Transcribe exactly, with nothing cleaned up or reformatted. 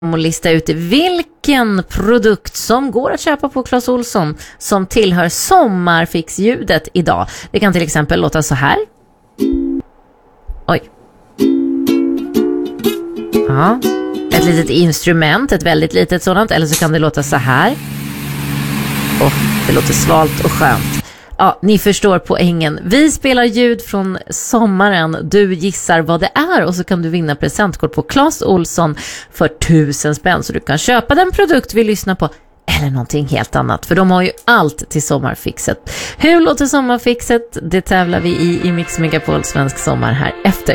och lista ut vilken produkt som går att köpa på Clas Ohlson som tillhör sommarfixljudet idag. Det kan till exempel låta så här. Oj. Ja. Ett litet instrument, ett väldigt litet sådant. Eller så kan det låta så här. Och det låter svalt och skönt. Ja, ni förstår poängen. Vi spelar ljud från sommaren. Du gissar vad det är och så kan du vinna presentkort på Clas Ohlson för tusen spänn. Så du kan köpa den produkt vi lyssnar på eller någonting helt annat. För de har ju allt till sommarfixet. Hur låter sommarfixet? Det tävlar vi i i Mix Megapol Svensk Sommar här efter.